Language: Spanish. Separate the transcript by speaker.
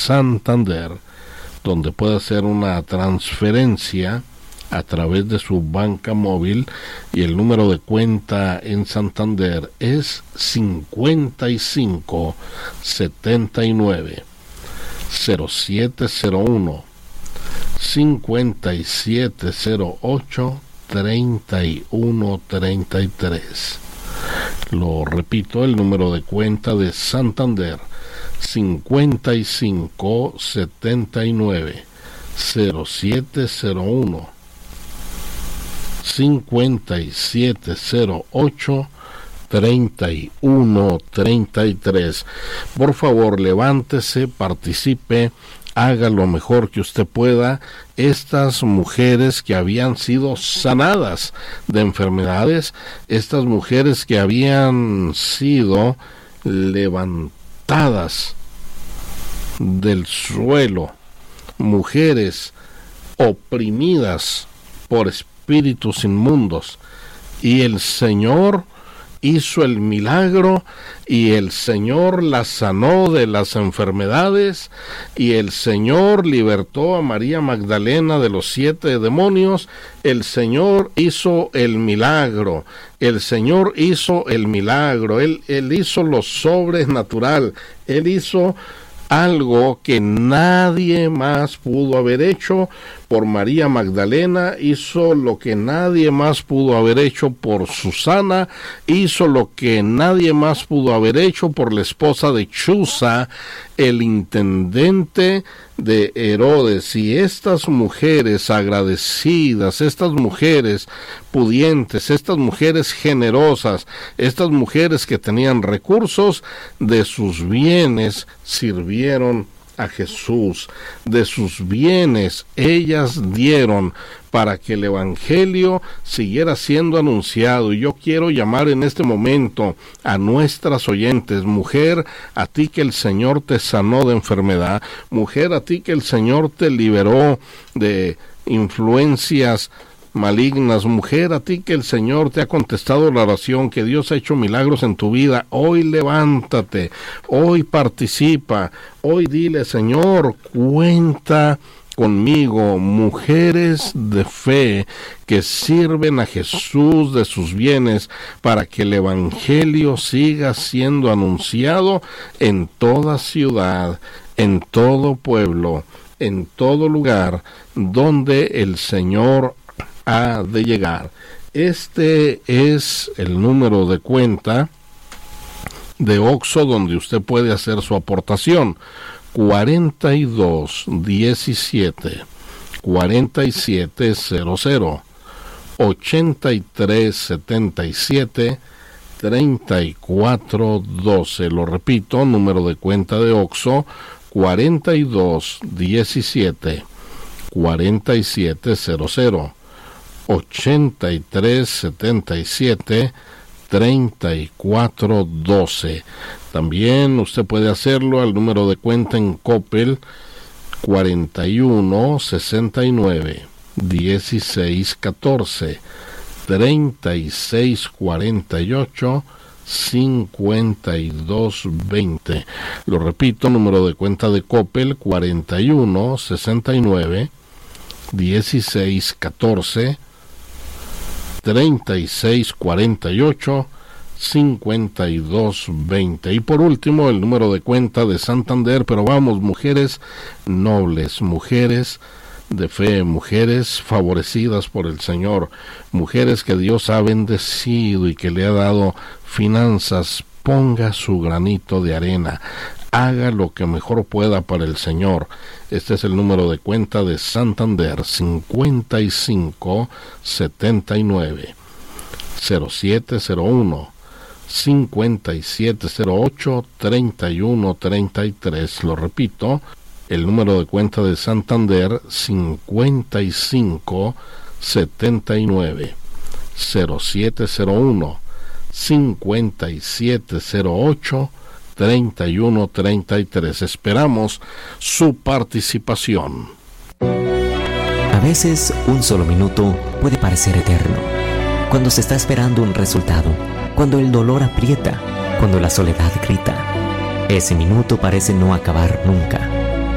Speaker 1: Santander, donde puede hacer una transferencia a través de su banca móvil, y el número de cuenta en Santander es 55 79 0701 5708 3133. Lo repito, el número de cuenta de Santander: 55 79 0701 5708 3133. Por favor, levántese, participe, haga lo mejor que usted pueda. Estas mujeres que habían sido sanadas de enfermedades, estas mujeres que habían sido levantadas del suelo, mujeres oprimidas por espíritus inmundos, y el Señor hizo el milagro, y el Señor las sanó de las enfermedades, y el Señor libertó a María Magdalena de los 7 demonios. El Señor hizo el milagro, el Señor hizo el milagro, Él hizo lo sobrenatural, Él hizo algo que nadie más pudo haber hecho por María Magdalena, hizo lo que nadie más pudo haber hecho por Susana, hizo lo que nadie más pudo haber hecho por la esposa de Chuza, el intendente de Herodes. Y estas mujeres agradecidas, estas mujeres pudientes, estas mujeres generosas, estas mujeres que tenían recursos, de sus bienes sirvieron a Jesús. De sus bienes ellas dieron para que el evangelio siguiera siendo anunciado. Y yo quiero llamar en este momento a nuestras oyentes: mujer, a ti que el Señor te sanó de enfermedad, mujer, a ti que el Señor te liberó de influencias malignas, mujer, a ti que el Señor te ha contestado la oración, que Dios ha hecho milagros en tu vida. Hoy levántate, hoy participa, hoy dile: Señor, cuenta conmigo. Mujeres de fe que sirven a Jesús de sus bienes para que el evangelio siga siendo anunciado en toda ciudad, en todo pueblo, en todo lugar donde el Señor ha de llegar. Este es el número de cuenta de Oxxo donde usted puede hacer su aportación: 4217 4700 8377 3412. Lo repito, número de cuenta de Oxxo: 4217 4700 8377 3412. También usted puede hacerlo al número de cuenta en Coppel: 4169 1614 3648 5220. Lo repito, número de cuenta de Coppel: 4169 1614 3648 5220. Y por último, el número de cuenta de Santander. Pero vamos, mujeres nobles, mujeres de fe, mujeres favorecidas por el Señor, mujeres que Dios ha bendecido y que le ha dado finanzas, ponga su granito de arena, haga lo que mejor pueda para el Señor. Este es el número de cuenta de Santander: 55 79 0701 5708 3133. Lo repito, el número de cuenta de Santander: 55 79 0701 5708 3133. Esperamos su participación.
Speaker 2: A veces un solo minuto puede parecer eterno. Cuando se está esperando un resultado, cuando el dolor aprieta, cuando la soledad grita, ese minuto parece no acabar nunca.